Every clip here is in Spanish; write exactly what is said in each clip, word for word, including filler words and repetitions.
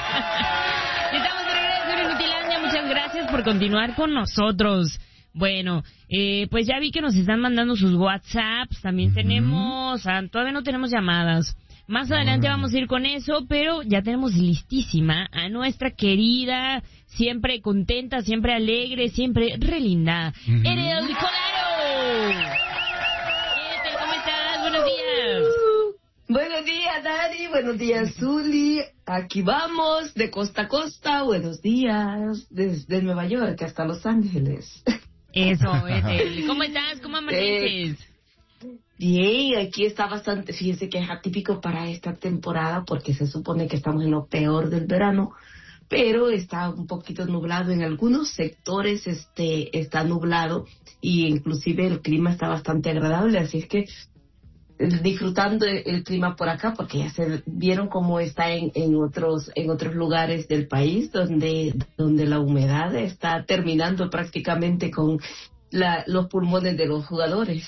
Estamos de regreso en Inutilandia. Muchas gracias por continuar con nosotros. Bueno, eh, pues ya vi que nos están mandando sus WhatsApps. También uh-huh. tenemos... Ah, todavía no tenemos llamadas. Más adelante vamos a ir con eso, pero ya tenemos listísima a nuestra querida, siempre contenta, siempre alegre, siempre re linda, uh-huh. Eredel Colaro. Eredel, ¿cómo estás? Buenos días. Uh, buenos días, Dani. Buenos días, Zuli. Aquí vamos, de costa a costa. Buenos días, desde Nueva York hasta Los Ángeles. Eso, Eredel. ¿Cómo estás? ¿Cómo amaneces? Eh, Bien, aquí está bastante, fíjense que es atípico para esta temporada porque se supone que estamos en lo peor del verano, pero está un poquito nublado en algunos sectores, este está nublado y inclusive el clima está bastante agradable, así es que disfrutando el clima por acá porque ya se vieron cómo está en, en otros en otros lugares del país donde donde la humedad está terminando prácticamente con la, los pulmones de los jugadores.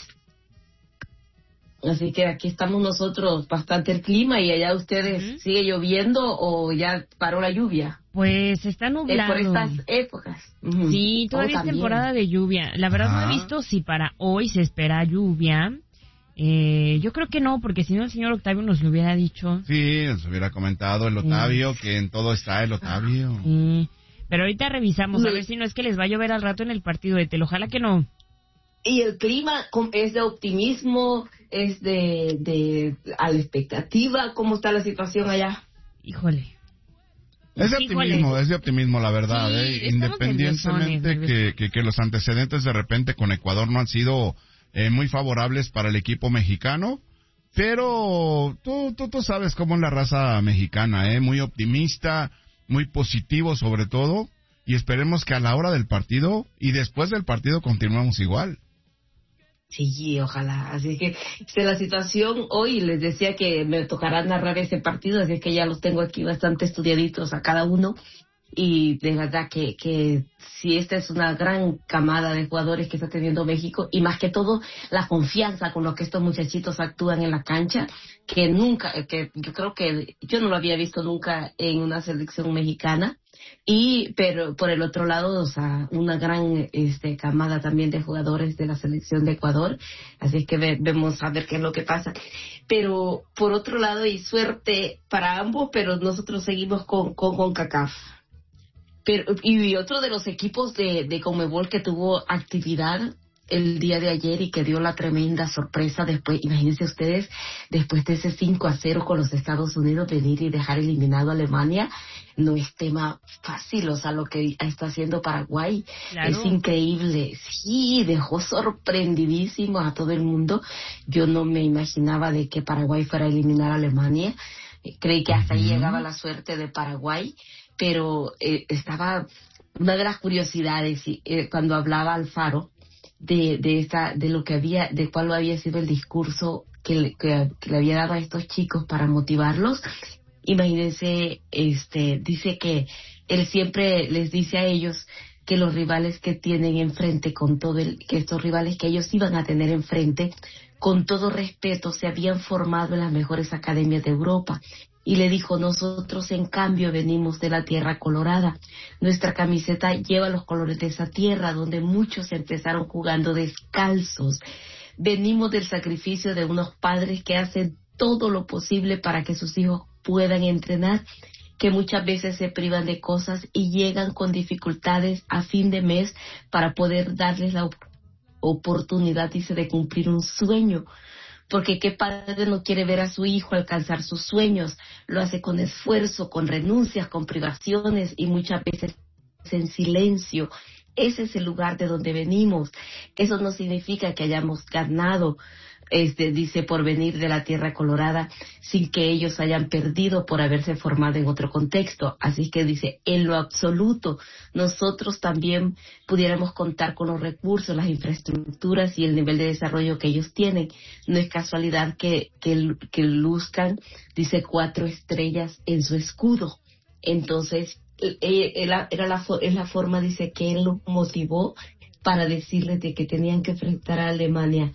Así que aquí estamos nosotros, bastante el clima, y allá ustedes, uh-huh. ¿sigue lloviendo o ya paró la lluvia? Pues está nublado. Es por estas épocas. Uh-huh. Sí, todavía oh, es temporada de lluvia. La verdad uh-huh. no he visto si para hoy se espera lluvia. Eh, yo creo que no, porque si no el señor Octavio nos lo hubiera dicho. Sí, nos hubiera comentado el Octavio, sí. que en todo está el Octavio. Sí, pero ahorita revisamos, uh-huh. a ver si no es que les va a llover al rato en el partido de Tel. Ojalá que no. Y el clima es de optimismo, es de, de a la expectativa. ¿Cómo está la situación allá? Híjole. Es de Híjole. optimismo, es de optimismo la verdad, sí, ¿eh? Independientemente que, que, que los antecedentes de repente con Ecuador no han sido eh, muy favorables para el equipo mexicano, pero tú, tú, tú sabes cómo es la raza mexicana, ¿eh? Muy optimista, muy positivo sobre todo, y esperemos que a la hora del partido y después del partido continuemos igual. Sí, ojalá. Así que la situación hoy, les decía que me tocará narrar ese partido, así que ya los tengo aquí bastante estudiaditos a cada uno. Y de verdad que, que sí, esta es una gran camada de jugadores que está teniendo México, y más que todo la confianza con lo que estos muchachitos actúan en la cancha, que nunca, que yo creo que yo no lo había visto nunca en una selección mexicana. Y pero por el otro lado, o sea, una gran este camada también de jugadores de la selección de Ecuador, así es que ve, vemos a ver qué es lo que pasa. Pero por otro lado, y suerte para ambos, pero nosotros seguimos con con CONCACAF. Pero y otro de los equipos de de Conmebol que tuvo actividad el día de ayer y que dio la tremenda sorpresa después, imagínense ustedes, después de ese cinco a cero con los Estados Unidos, venir y dejar eliminado a Alemania, no es tema fácil, o sea, lo que está haciendo Paraguay, claro. Es increíble, sí, dejó sorprendidísimo a todo el mundo. Yo no me imaginaba de que Paraguay fuera a eliminar a Alemania, creí que hasta ahí llegaba la suerte de Paraguay, pero eh, estaba, una de las curiosidades, eh, cuando hablaba Alfaro, de de esta de lo que había de cuál había sido el discurso que le, que, que le había dado a estos chicos para motivarlos. Imagínense, este dice que él siempre les dice a ellos que los rivales que tienen enfrente, con todo el que estos rivales que ellos iban a tener enfrente, con todo respeto, se habían formado en las mejores academias de Europa. Y le dijo, nosotros en cambio venimos de la tierra colorada. Nuestra camiseta lleva los colores de esa tierra donde muchos empezaron jugando descalzos. Venimos del sacrificio de unos padres que hacen todo lo posible para que sus hijos puedan entrenar, que muchas veces se privan de cosas y llegan con dificultades a fin de mes para poder darles la op- oportunidad, dice, de cumplir un sueño. Porque qué padre no quiere ver a su hijo alcanzar sus sueños, lo hace con esfuerzo, con renuncias, con privaciones y muchas veces en silencio. Ese es el lugar de donde venimos. Eso no significa que hayamos ganado, este, dice, por venir de la tierra colorada, sin que ellos hayan perdido por haberse formado en otro contexto. Así que dice, en lo absoluto, nosotros también pudiéramos contar con los recursos, las infraestructuras y el nivel de desarrollo que ellos tienen. No es casualidad que, que, que luzcan, dice, cuatro estrellas en su escudo. Entonces, era la, es la forma, dice, que él los motivó para decirles de que tenían que enfrentar a Alemania,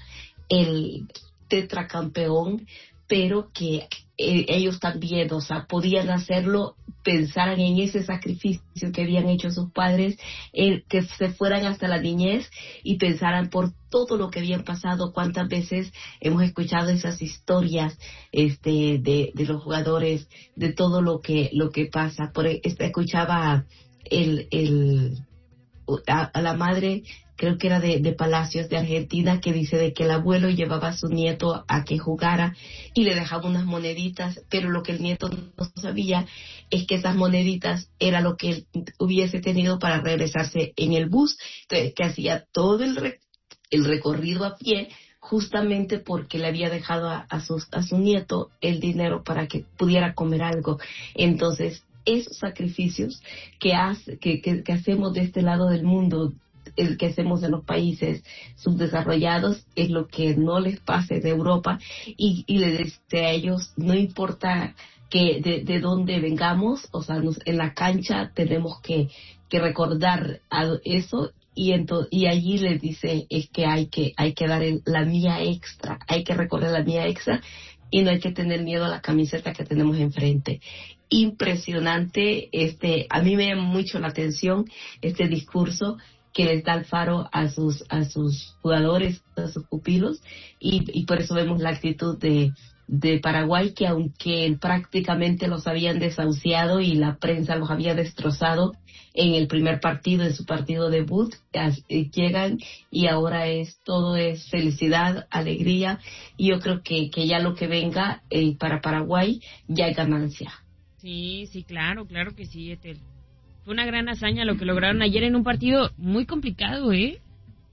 el tetracampeón, pero que eh, ellos también, o sea, podían hacerlo pensaran en ese sacrificio que habían hecho sus padres, eh, que se fueran hasta la niñez y pensaran por todo lo que habían pasado. Cuántas veces hemos escuchado esas historias este de, de los jugadores, de todo lo que lo que pasa. Por este, escuchaba el el a, a la madre, creo que era de, de Palacios, de Argentina, que dice de que el abuelo llevaba a su nieto a que jugara y le dejaba unas moneditas, pero lo que el nieto no sabía es que esas moneditas era lo que él hubiese tenido para regresarse en el bus. Entonces, que hacía todo el, re, el recorrido a pie, justamente porque le había dejado a, a, sus, a su nieto el dinero para que pudiera comer algo. Entonces, esos sacrificios que, hace, que, que, que hacemos de este lado del mundo, el que hacemos en los países subdesarrollados, es lo que no les pase de Europa, y, y les dice a ellos, no importa que de, de dónde vengamos, o sea, nos, en la cancha tenemos que, que recordar eso, y ento, y allí les dice es que hay que hay que dar el, la mía extra, hay que recordar la mía extra, y no hay que tener miedo a la camiseta que tenemos enfrente. Impresionante, este, a mí me llama mucho la atención este discurso que les da Alfaro a sus a sus jugadores, a sus pupilos, y, y por eso vemos la actitud de, de Paraguay, que aunque prácticamente los habían desahuciado y la prensa los había destrozado en el primer partido, en su partido debut, as, eh, llegan y ahora es todo es felicidad, alegría, y yo creo que, que ya lo que venga eh, para Paraguay ya hay ganancia. Sí, sí, claro, claro que sí, Ethel. Fue una gran hazaña lo que lograron ayer en un partido muy complicado, ¿eh?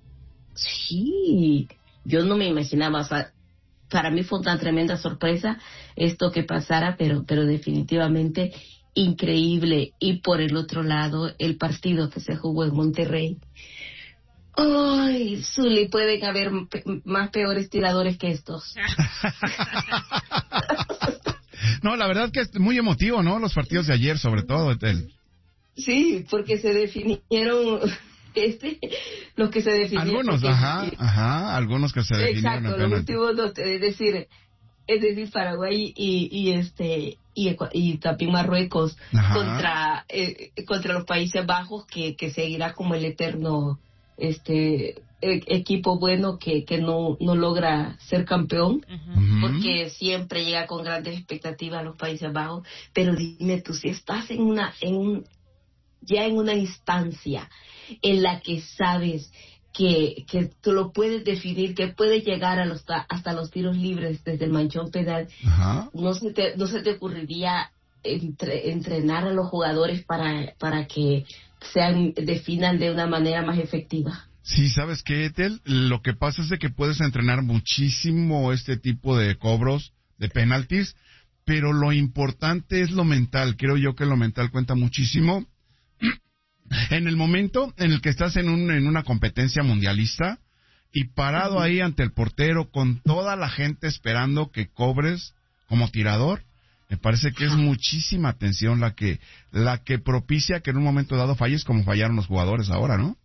Sí, yo no me imaginaba, o sea, para mí fue una tremenda sorpresa esto que pasara, pero pero definitivamente increíble. Y por el otro lado, el partido que se jugó en Monterrey. ¡Ay, Zuli! Pueden haber pe- más peores tiradores que estos. No, la verdad que es muy emotivo, ¿no? Los partidos de ayer, sobre todo, Ethel. Sí, porque se definieron, este, los que se definieron. Algunos, porque, ajá, ajá, algunos que se definieron. Exacto, los últimos dos, es decir, es decir, Paraguay y, y este, y, y también Marruecos, ajá, contra, eh, contra los Países Bajos, que, que seguirá como el eterno, este, e- equipo bueno que, que no, no logra ser campeón, uh-huh, porque siempre llega con grandes expectativas a los Países Bajos. Pero dime tú, si estás en una, en un, ya en una instancia en la que sabes que, que tú lo puedes definir, que puedes llegar a los, hasta los tiros libres desde el manchón penal, uh-huh, no se te, no se te ocurriría entre, entrenar a los jugadores para, para que sean, definan de una manera más efectiva. Sí, ¿sabes qué, Ethel? Lo que pasa es de que puedes entrenar muchísimo este tipo de cobros, de penaltis, pero lo importante es lo mental. Creo yo que lo mental cuenta muchísimo. En el momento en el que estás en, un, en una competencia mundialista y parado uh-huh. ahí ante el portero con toda la gente esperando que cobres como tirador, me parece que es muchísima tensión la que la que propicia que en un momento dado falles como fallaron los jugadores ahora, ¿no?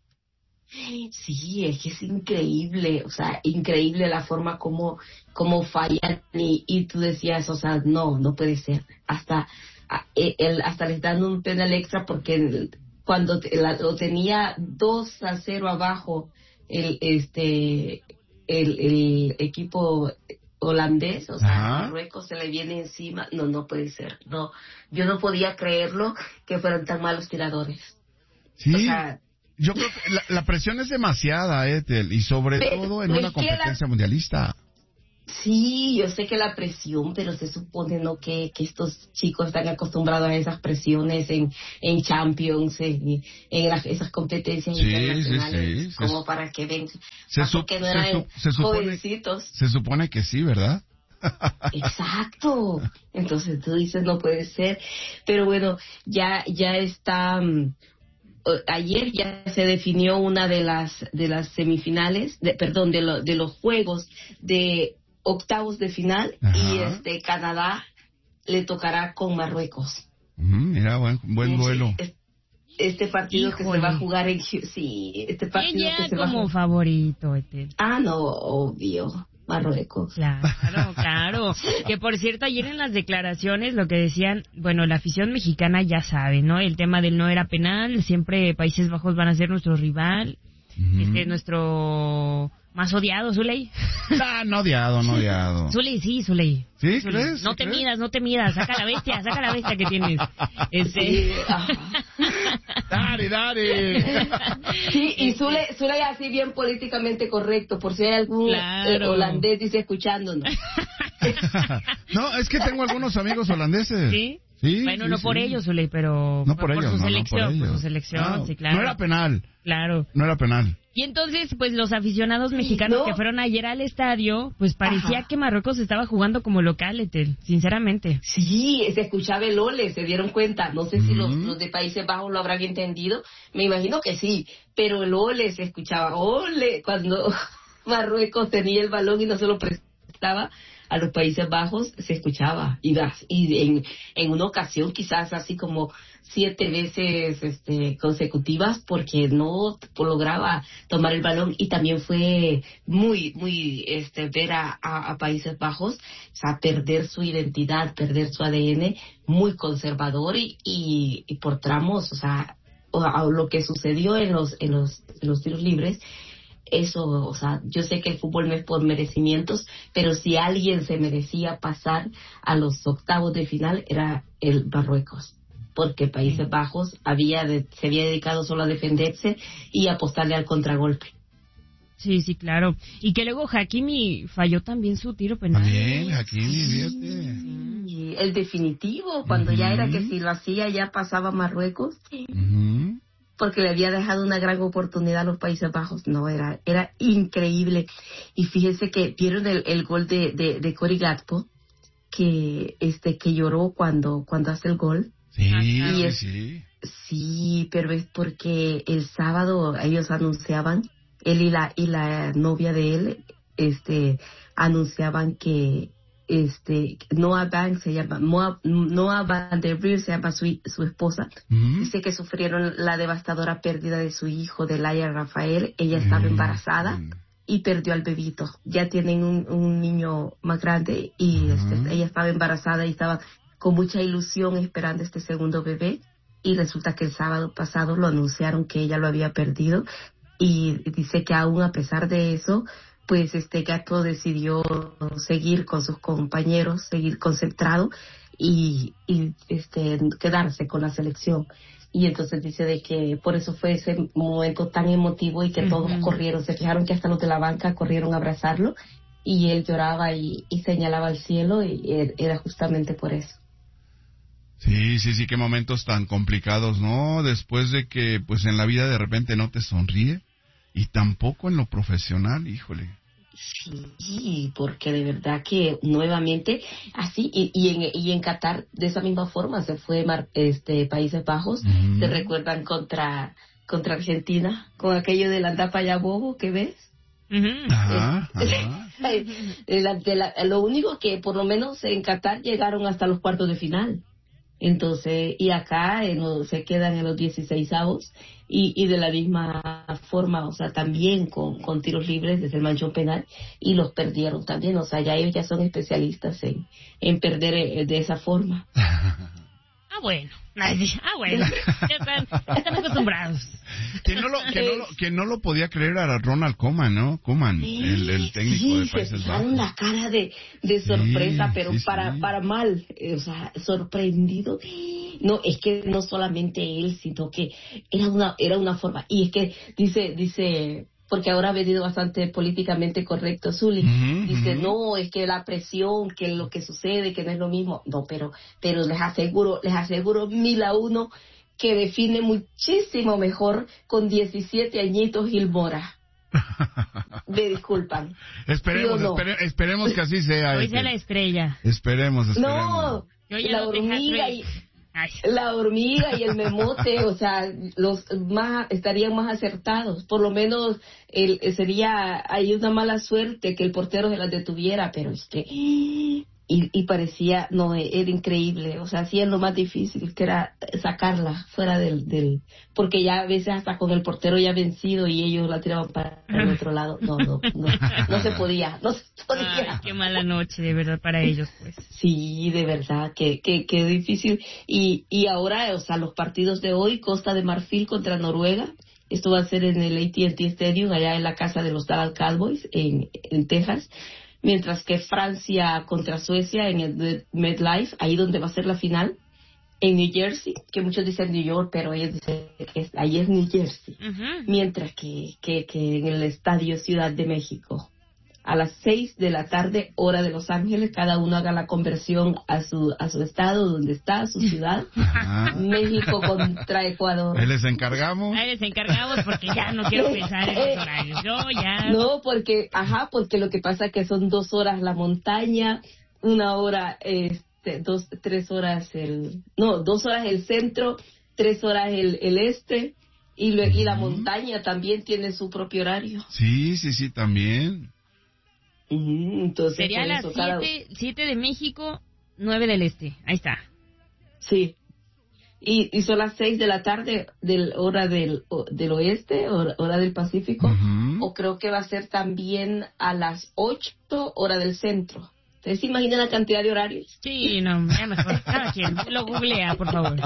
Sí, es que es increíble, o sea, increíble la forma como, como fallan y, y tú decías, o sea, no, no puede ser, hasta el, hasta les dan un penal extra porque el, cuando te, la, lo tenía dos a cero abajo el este el, el equipo holandés, o sea, Marruecos se le viene encima, no, no puede ser, no, yo no podía creerlo que fueran tan malos tiradores. Sí. O sea, yo creo que la, la presión es demasiada, Ethel, y sobre pero, todo en una competencia la... mundialista. Sí, yo sé que la presión, pero se supone no que, que estos chicos están acostumbrados a esas presiones en, en Champions, en, en las, esas competencias sí, internacionales, sí, sí. como se, para que ven, se, su, que no se, eran su, se supone, jovencitos. Se supone que sí, ¿verdad? Exacto. Entonces tú dices no puede ser, pero bueno, ya ya está. Um, ayer ya se definió una de las de las semifinales, de, perdón, de, lo, de los juegos de octavos de final. Ajá. Y este Canadá le tocará con Marruecos. Uh-huh, mira, buen buen duelo. Este, este partido Híjole. que se va a jugar en sí, este partido ella que se como va a... favorito, este. Ah, no, obvio. Marruecos. Claro, claro. Que por cierto, ayer en las declaraciones lo que decían, bueno, la afición mexicana ya sabe, ¿no? El tema del no era penal, siempre Países Bajos van a ser nuestro rival, uh-huh. este nuestro más odiado, Zuley. Ah, no odiado, no odiado. Zuley, sí, Zuley. ¿Sí? Zuley. ¿Crees? No te ¿crees? midas, no te midas, saca la bestia, saca la bestia que tienes. Este... Dale, dale. Sí, y Zuley, Zuley así bien políticamente correcto, por si hay algún claro. eh, holandés dice escuchándonos. No, es que tengo algunos amigos holandeses. ¿Sí? Sí, bueno, sí, no sí. por ellos, Zuley, pero no por, por, ellos, su no, selección, no por, por ellos. su selección, no, sí, claro. No era penal. Claro. No era penal. Y entonces, pues los aficionados mexicanos ¿No? que fueron ayer al estadio, pues parecía Ajá. que Marruecos estaba jugando como local, Etel, sinceramente. Sí, se escuchaba el ole, se dieron cuenta. No sé si Mm. los, los de Países Bajos lo habrán entendido. Me imagino que sí, pero el ole se escuchaba. Ole, cuando Marruecos tenía el balón y no se lo prestaba a los Países Bajos, se escuchaba. Y, y en, en una ocasión, quizás así como siete veces este, consecutivas, porque no lograba tomar el balón. Y también fue muy, muy este, ver a, a, a Países Bajos, o sea, perder su identidad, perder su A D N, muy conservador y, y, y por tramos, o sea, o, o lo que sucedió en los, en los, en los tiros libres. Eso, o sea, yo sé que el fútbol no es por merecimientos, pero si alguien se merecía pasar a los octavos de final era el Marruecos, porque Países Bajos había de, se había dedicado solo a defenderse y apostarle al contragolpe. Sí, sí, claro. Y que luego Hakimi falló también su tiro penal. También, Hakimi, fíjate. Sí, el definitivo, cuando uh-huh. ya era que si lo hacía ya pasaba a Marruecos. Uh-huh. Porque le había dejado una gran oportunidad a los Países Bajos. No, era era increíble. Y fíjense que vieron el, el gol de, de, de Cory Gakpo, que este que lloró cuando cuando hace el gol. Sí, y es, sí. Sí, pero es porque el sábado ellos anunciaban, él y la y la novia de él, este, anunciaban que este Noah Banks se llama Noah, Noah Van der Bril se llama su, su esposa. Uh-huh. Dice que sufrieron la devastadora pérdida de su hijo, de Laia Rafael. Ella estaba uh-huh. embarazada uh-huh. y perdió al bebito. Ya tienen un, un niño más grande y uh-huh. este, ella estaba embarazada y estaba con mucha ilusión esperando este segundo bebé, y resulta que el sábado pasado lo anunciaron que ella lo había perdido, y dice que aún a pesar de eso, pues este Gato decidió seguir con sus compañeros, seguir concentrado y, y este quedarse con la selección. Y entonces dice de que por eso fue ese momento tan emotivo y que uh-huh. todos corrieron, se fijaron que hasta los de la banca corrieron a abrazarlo, y él lloraba y, y señalaba al cielo, y era justamente por eso. Sí, sí, sí, qué momentos tan complicados, ¿no? Después de que pues en la vida de repente no te sonríe. Y tampoco en lo profesional, híjole. Sí, porque de verdad que nuevamente así, y, y, en, y en Qatar de esa misma forma se fue Mar, este Países Bajos, uh-huh. se recuerdan contra contra Argentina, con aquello del anda pa' allá bobo, ¿qué ves? Uh-huh. Ajá, ajá. de la, de la, lo único que por lo menos en Qatar llegaron hasta los cuartos de final. Entonces, y acá en los, se quedan en los dieciseisavos y, y de la misma forma, o sea, también con, con tiros libres desde el manchón penal, y los perdieron también, o sea, ya ellos ya son especialistas en, en perder de esa forma. Ah, bueno. Ah, bueno. Ya están, ya están acostumbrados. Que no, lo, que, no lo, que no lo podía creer era Ronald Koeman, ¿no? Koeman, sí, el, el técnico sí, de Países se Bajos. una cara de, de sorpresa, sí, pero sí, para sí. para mal, o sea, sorprendido. No, es que no solamente él, sino que era una era una forma. Y es que dice dice porque ahora ha venido bastante políticamente correcto, Zuli, uh-huh, dice, uh-huh. no, es que la presión, que lo que sucede, que no es lo mismo. No, pero pero les aseguro, les aseguro mil a uno que define muchísimo mejor con diecisiete añitos Gil Mora. Me disculpan. Esperemos, no? espere, esperemos que así sea. Hoy sea la estrella. Esperemos, esperemos. No, Yo ya la no hormiga y... Ay. La hormiga y el memote, o sea, los más estarían más acertados. Por lo menos el, sería hay una mala suerte que el portero se las detuviera, pero es que y, y parecía, no, era increíble, o sea, hacían lo más difícil, que era sacarla fuera del, del, porque ya a veces hasta con el portero ya vencido y ellos la tiraban para el otro lado, no, no, no, no se podía, no se podía. Ay, qué mala noche, de verdad, para ellos, pues. Sí, de verdad, que, que, que difícil, y, y ahora, o sea, los partidos de hoy, Costa de Marfil contra Noruega, esto va a ser en el A T and T Stadium, allá en la casa de los Dallas Cowboys, en, en Texas, mientras que Francia contra Suecia en el MetLife, ahí donde va a ser la final, en New Jersey, que muchos dicen New York, pero ellos dicen que es, ahí es New Jersey, uh-huh. mientras que, que, que en el Estadio Ciudad de México, a las seis de la tarde, hora de Los Ángeles, cada uno haga la conversión a su a su estado, donde está, a su ciudad. Ajá. México contra Ecuador. Ahí les encargamos. Ahí les encargamos porque ya no quiero pensar en los horarios. Yo ya... No, porque, ajá, porque lo que pasa es que son dos horas la montaña, una hora, este, dos, tres horas el... No, dos horas el centro, tres horas el, el este, y, lo, y la montaña también tiene su propio horario. Sí, sí, sí, también. Entonces, sería las siete cada... de México, nueve del este. Ahí está. Sí. Y, y son las seis de la tarde, del hora del, del oeste, hora, hora del Pacífico. Uh-huh. O creo que va a ser también a las ocho, hora del centro. ¿Ustedes se imaginan la cantidad de horarios? Sí, no, ya mejor. Cada quien lo googlea, por favor.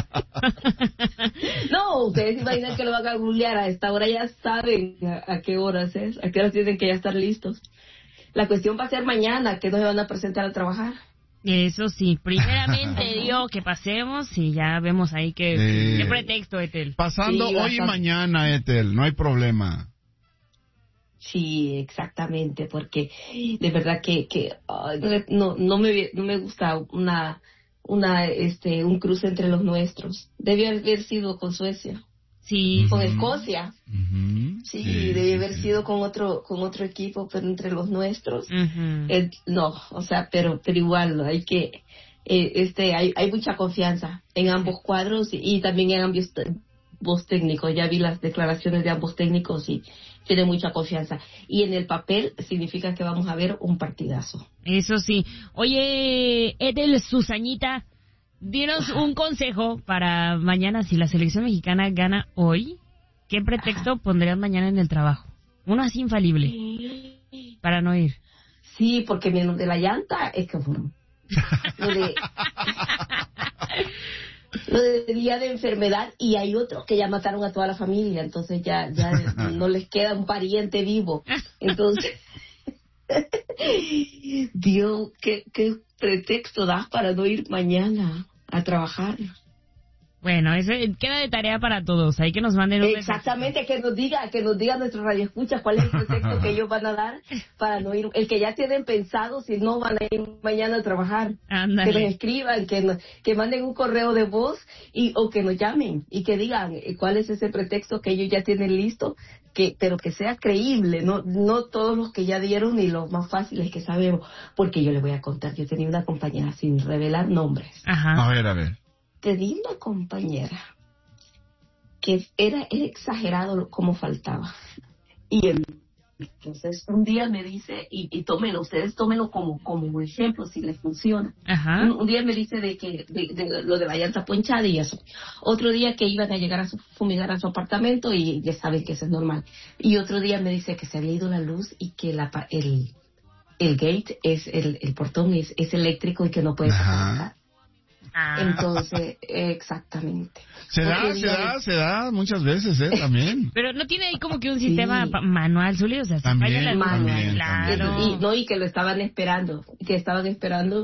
No, ustedes se imaginan que lo van a googlear. A esta hora ya saben a, a qué horas es, a qué horas tienen que ya estar listos. La cuestión va a ser mañana, que no se van a presentar a trabajar. Eso sí, primeramente Dios que pasemos y ya vemos ahí que eh, qué pretexto, Ethel. Pasando sí, hoy y mañana, Ethel, no hay problema. Sí, exactamente, porque de verdad que que no no me no me gusta una una este un cruce entre los nuestros. Debió haber sido con Suecia. Sí, con Escocia. Uh-huh. Sí, sí, debe sí, haber sí. sido con otro con otro equipo, pero entre los nuestros, uh-huh. eh, no, o sea, pero pero igual hay que eh, este hay hay mucha confianza en ambos cuadros y, y también en ambos, ambos técnicos. Ya vi las declaraciones de ambos técnicos y tiene mucha confianza. Y en el papel significa que vamos a ver un partidazo. Eso sí. Oye, Ethel Susañita, dinos un consejo para mañana si la selección mexicana gana hoy. ¿Qué pretexto Ajá. pondrías mañana en el trabajo? Uno así infalible sí. para no ir. Sí, porque menos de la llanta es que bueno, lo de lo de día de enfermedad y hay otros que ya mataron a toda la familia, entonces ya ya no les queda un pariente vivo. Entonces Dios, ¿qué, qué pretexto das para no ir mañana a trabajar? Bueno, eso queda de tarea para todos. Hay que nos manden un Exactamente, mensaje. que nos diga, que nos diga nuestro radioescucha cuál es el pretexto que ellos van a dar para no ir, el que ya tienen pensado si no van a ir mañana a trabajar. Ándale. Que nos escriban, que nos, que manden un correo de voz y o que nos llamen y que digan cuál es ese pretexto que ellos ya tienen listo, que pero que sea creíble, no no todos los que ya dieron ni los más fáciles que sabemos, porque yo les voy a contar, yo tenía una compañera sin revelar nombres. Ajá. A ver, a ver. Tenía una compañera que era, era exagerado como faltaba. Y entonces un día me dice, y, y tómenlo, ustedes tómenlo como, como ejemplo si les funciona. Ajá. Un, un día me dice de que de, de lo de la llanta ponchada y eso. Otro día que iban a llegar a su, fumigar a su apartamento y ya saben que eso es normal. Y otro día me dice que se había ido la luz y que la, el, el gate, es el, el portón es, es eléctrico y que no puede pasar. Ah. Entonces, exactamente. Se da, se da, se da muchas veces, ¿eh? También. Pero no tiene ahí como que un sistema sí. manual, Zully, o sea, se también, falla la luz. También, claro. también. Y, no, y que lo estaban esperando, que estaban esperando,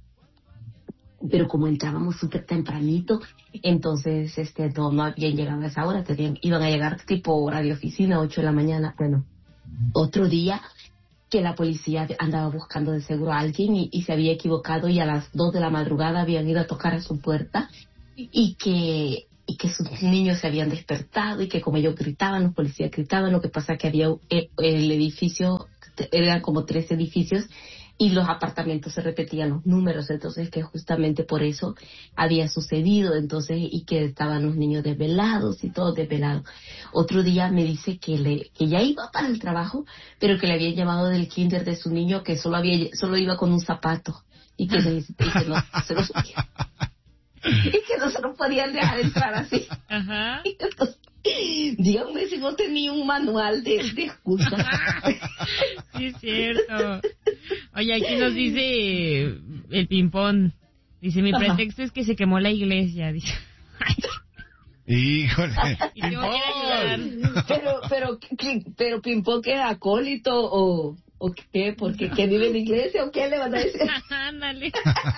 pero como entrábamos súper tempranito, entonces, este, no, no habían llegado a esa hora, tenían, iban a llegar tipo hora de oficina, ocho de la mañana, bueno, otro día, que la policía andaba buscando de seguro a alguien y, y se había equivocado y a las dos de la madrugada habían ido a tocar a su puerta y que y que sus niños se habían despertado y que como ellos gritaban, los policías gritaban, lo que pasa que había el, el edificio, eran como tres edificios y los apartamentos se repetían los números, entonces que justamente por eso había sucedido, entonces y que estaban los niños desvelados y todos desvelados. Otro día me dice que le que ya iba para el trabajo, pero que le habían llamado del kinder de su niño que solo había solo iba con un zapato y que, y que no se los y que no se los podían dejar entrar así. Ajá. Y entonces, dígame si no tenía un manual de, de excusas. Sí, es cierto. Oye, aquí nos dice el ping-pong. Dice, mi pretexto es que se quemó la iglesia. Dice, ay. Híjole. Y tengo que ir a ayudar. Pero, pero, pero ping-pong, ¿qué es acólito o, o qué? Porque que vive en la iglesia o qué le van a decir. Ándale.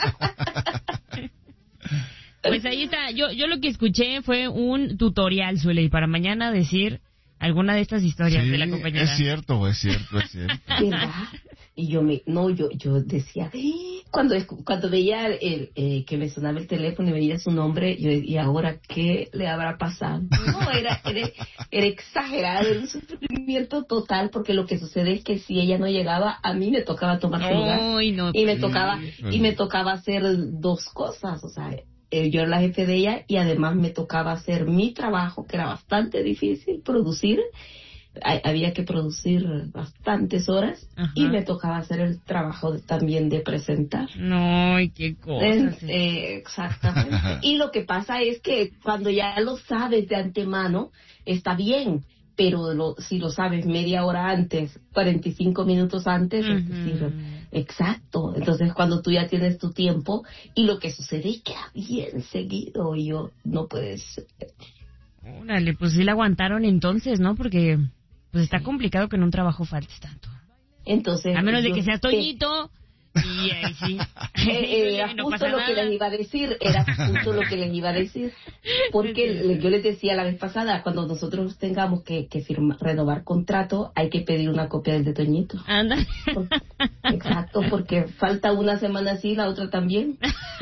Pues ahí está. Yo, yo lo que escuché fue un tutorial, Suele, para mañana decir alguna de estas historias Sí, de la compañera. Es cierto, es cierto, es cierto. ¿Verdad? Y yo me, no, yo, yo decía, cuando, cuando veía el, eh, que me sonaba el teléfono y veía su nombre, yo, y ahora qué le habrá pasado. No, era, era, era exagerado, era un sufrimiento total, porque lo que sucede es que si ella no llegaba, a mí me tocaba tomar su lugar. Ay, no, y me tocaba, y me tocaba hacer dos cosas, o sea, eh, yo era la jefe de ella y además me tocaba hacer mi trabajo, que era bastante difícil, producir. Había que producir bastantes horas. Ajá. Y me tocaba hacer el trabajo de, también de presentar. No, y qué cosa. Eh, exactamente. Y lo que pasa es que cuando ya lo sabes de antemano, está bien, pero lo, si lo sabes media hora antes, cuarenta y cinco minutos antes, uh-huh. es decir, exacto. Entonces cuando tú ya tienes tu tiempo, y lo que sucede es que bien seguido, y yo, no puede ser. Órale, pues sí la aguantaron entonces, ¿no? Porque pues está complicado que en un trabajo faltes tanto. Entonces, a menos de que seas Toñito, y ahí sí. Eh, era no justo lo nada. que les iba a decir, era justo lo que les iba a decir. Porque sí, sí. yo les decía la vez pasada, cuando nosotros tengamos que, que firmar, renovar contrato, hay que pedir una copia del de Toñito. Anda. Por, exacto, porque falta una semana así, la otra también.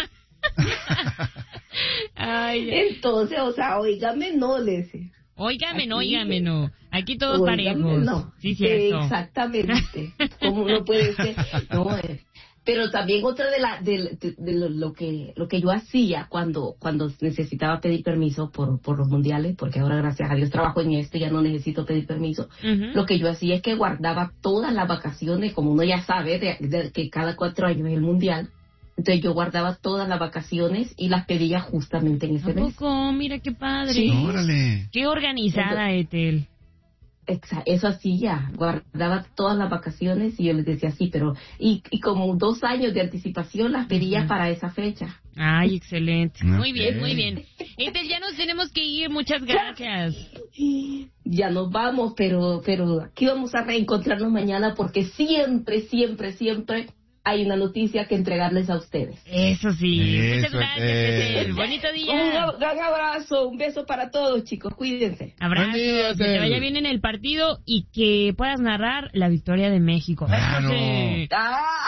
Ay, entonces, o sea, oígame, no, les Óigame, no, óigame, no. Aquí todos parejos. No. Sí, cierto. Exactamente. ¿Cómo no puede ser? No, eh. Pero también otra de la de, de, de lo, lo que lo que yo hacía cuando cuando necesitaba pedir permiso por por los mundiales, porque ahora gracias a Dios trabajo en esto y ya no necesito pedir permiso. Uh-huh. Lo que yo hacía es que guardaba todas las vacaciones, como uno ya sabe de, de, que cada cuatro años es el mundial. Entonces yo guardaba todas las vacaciones y las pedía justamente en ese mes. ¿A poco? Mira qué padre. Sí. Órale. Qué organizada, Entonces, Ethel. Exa, eso hacía, guardaba todas las vacaciones y yo les decía sí, pero y, y como dos años de anticipación las pedía uh-huh. para esa fecha. Ay, excelente. Okay. Muy bien, muy bien. Ethel, ya nos tenemos que ir, muchas gracias. Ya nos vamos, pero pero aquí vamos a reencontrarnos mañana porque siempre, siempre, siempre hay una noticia que entregarles a ustedes. Eso sí. Eso, muchas gracias, Ethel. Bonito día. Un gran abrazo, un beso para todos, chicos. Cuídense. Abrazo. Que te vaya bien en el partido y que puedas narrar la victoria de México. Claro. Ah.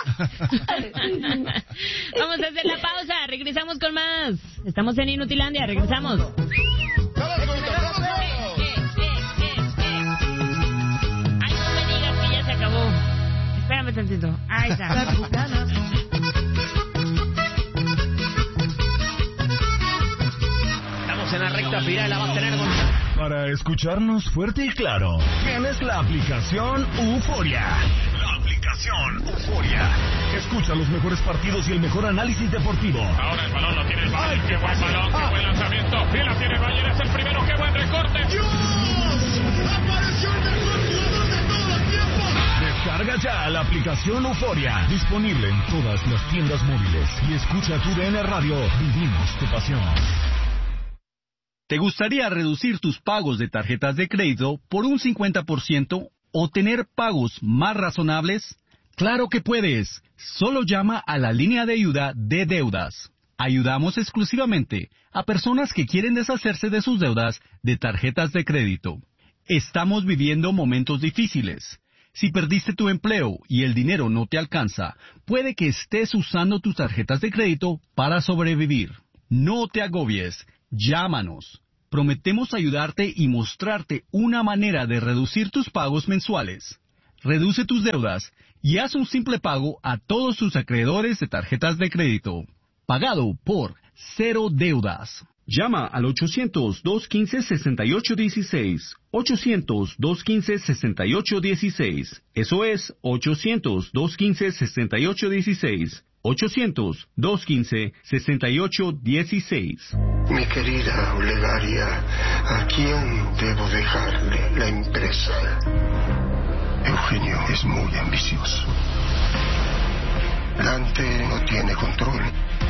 Vamos a hacer la pausa. Regresamos con más. Estamos en Inutilandia. Regresamos. Ay, no me digas que ya se acabó. Espérame tantito. Ahí está. Estamos en la recta final, la va a tener Gonzalo. Para escucharnos fuerte y claro, tienes la aplicación Euforia. La aplicación Euforia. Escucha los mejores partidos y el mejor análisis deportivo. Ahora el balón lo tiene el Bayern. Qué buen balón, qué buen lanzamiento. Y la tiene el Bayern, es el primero, qué buen recorte. ¡Dios! ¡Apareció el mejor jugador de todos los tiempos! Descarga ya la aplicación Euforia. Disponible en todas las tiendas móviles. Y escucha tu D N Radio. Vivimos tu pasión. ¿Te gustaría reducir tus pagos de tarjetas de crédito por un cincuenta por ciento o tener pagos más razonables? ¡Claro que puedes! Solo llama a la línea de ayuda de deudas. Ayudamos exclusivamente a personas que quieren deshacerse de sus deudas de tarjetas de crédito. Estamos viviendo momentos difíciles. Si perdiste tu empleo y el dinero no te alcanza, puede que estés usando tus tarjetas de crédito para sobrevivir. No te agobies. Llámanos. Prometemos ayudarte y mostrarte una manera de reducir tus pagos mensuales. Reduce tus deudas y haz un simple pago a todos tus acreedores de tarjetas de crédito. Pagado por Cero Deudas. Llama al ochocientos, dos quince, sesenta y ocho dieciséis. ochocientos, dos quince, sesenta y ocho dieciséis. Eso es ochocientos, dos quince, sesenta y ocho dieciséis. ochocientos, dos quince, sesenta y ocho dieciséis. Mi querida Olegaria, ¿a quién debo dejarle la empresa? Eugenio es muy ambicioso. Dante no tiene control.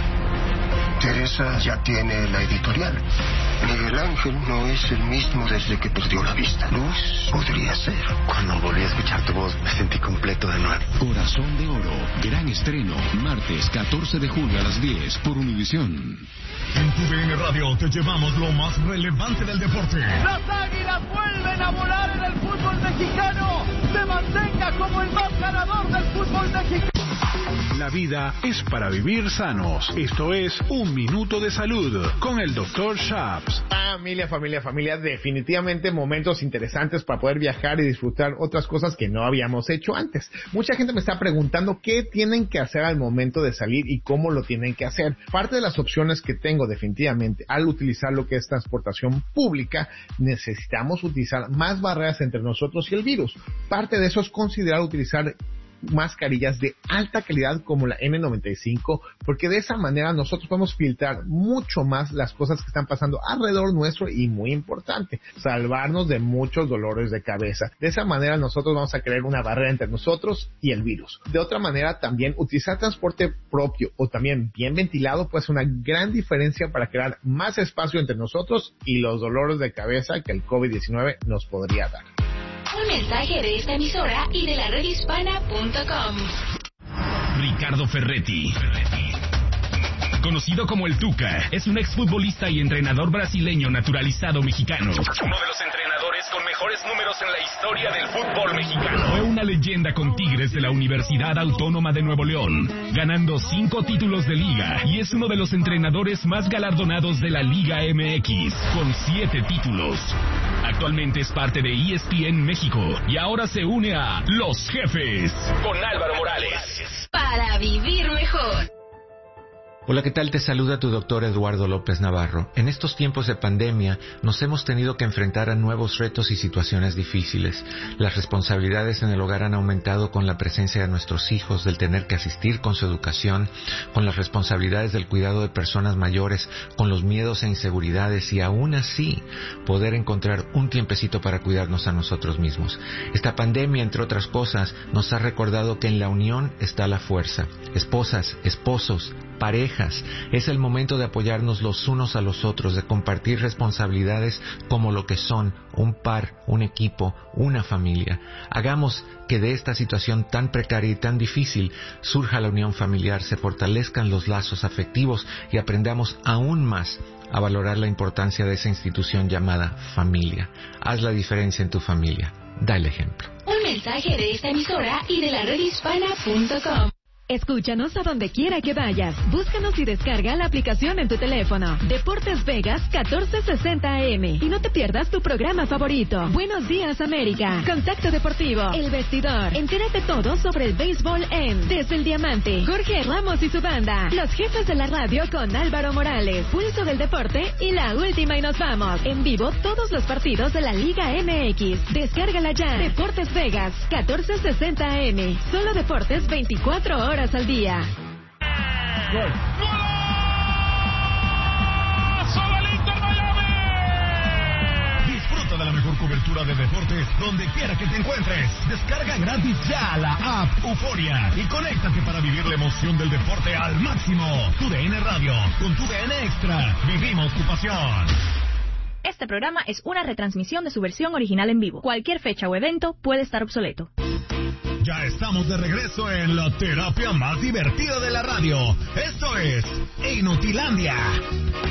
Teresa ya tiene la editorial. Miguel Ángel no es el mismo desde que perdió la vista. Luz podría ser. Cuando volví a escuchar tu voz, me sentí completo de nuevo. Corazón de Oro, gran estreno, martes catorce de julio a las diez por Univisión. En tu D N Radio te llevamos lo más relevante del deporte. Las Águilas vuelven a volar en el fútbol mexicano. Se mantenga como el más ganador del fútbol mexicano. La vida es para vivir sanos. Esto es Un Minuto de Salud con el doctor Shaps. Familia, familia, familia, definitivamente momentos interesantes para poder viajar y disfrutar otras cosas que no habíamos hecho antes. Mucha gente me está preguntando qué tienen que hacer al momento de salir y cómo lo tienen que hacer. Parte de las opciones que tengo definitivamente al utilizar lo que es transportación pública, necesitamos utilizar más barreras entre nosotros y el virus. Parte de eso es considerar utilizar mascarillas de alta calidad como la N noventa y cinco, porque de esa manera nosotros podemos filtrar mucho más las cosas que están pasando alrededor nuestro y, muy importante, salvarnos de muchos dolores de cabeza. De esa manera nosotros vamos a crear una barrera entre nosotros y el virus. De otra manera, también utilizar transporte propio o también bien ventilado puede ser una gran diferencia para crear más espacio entre nosotros y los dolores de cabeza que el COVID diecinueve nos podría dar. Un mensaje de esta emisora y de la red hispana punto com. Ricardo Ferretti, conocido como el Tuca, es un exfutbolista y entrenador brasileño naturalizado mexicano. Uno de los entrenadores con mejores números en la historia del fútbol mexicano. Fue una leyenda con Tigres de la Universidad Autónoma de Nuevo León, ganando cinco títulos de liga, y es uno de los entrenadores más galardonados de la Liga M X, con siete títulos. Actualmente es parte de E S P N México y ahora se une a Los Jefes con Álvaro Morales. Para vivir mejor. Hola, ¿qué tal? Te saluda tu doctor Eduardo López Navarro. En estos tiempos de pandemia nos hemos tenido que enfrentar a nuevos retos y situaciones difíciles. Las responsabilidades en el hogar han aumentado con la presencia de nuestros hijos, del tener que asistir con su educación, con las responsabilidades del cuidado de personas mayores, con los miedos e inseguridades, y aún así poder encontrar un tiempecito para cuidarnos a nosotros mismos. Esta pandemia, entre otras cosas, nos ha recordado que en la unión está la fuerza. Esposas, esposos, parejas, es el momento de apoyarnos los unos a los otros, de compartir responsabilidades como lo que son un par, un equipo, una familia. Hagamos que de esta situación tan precaria y tan difícil surja la unión familiar, se fortalezcan los lazos afectivos y aprendamos aún más a valorar la importancia de esa institución llamada familia. Haz la diferencia en tu familia. Da el ejemplo. Un mensaje de esta emisora y de la red hispana punto com. Escúchanos a donde quiera que vayas. Búscanos y descarga la aplicación en tu teléfono. Deportes Vegas catorce sesenta A M. Y no te pierdas tu programa favorito. Buenos Días América. Contacto Deportivo. El Vestidor. Entérate todo sobre el béisbol en Desde el Diamante. Jorge Ramos y su banda. Los Jefes de la radio con Álvaro Morales. Pulso del Deporte y La Última y Nos Vamos. En vivo todos los partidos de la Liga M X. Descárgala ya. Deportes Vegas catorce sesenta A M. Solo deportes veinticuatro horas al día. ¡Gol! ¡Golazo del Inter Miami! Disfruta de la mejor cobertura de deportes donde quiera que te encuentres. Descarga gratis ya la app Euforia y conéctate para vivir la emoción del deporte al máximo. Tu D N Radio, con tu D N Extra, vivimos tu pasión. Este programa es una retransmisión de su versión original en vivo. Cualquier fecha o evento puede estar obsoleto. Ya estamos de regreso en la terapia más divertida de la radio. Esto es Inutilandia.